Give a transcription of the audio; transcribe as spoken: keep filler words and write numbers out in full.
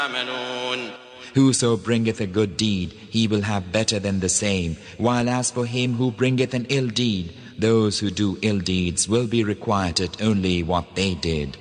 يعملون. Whoso bringeth a good deed, he will have better than the same, while as for him who bringeth an ill deed, those who do ill deeds will be requited only what they did.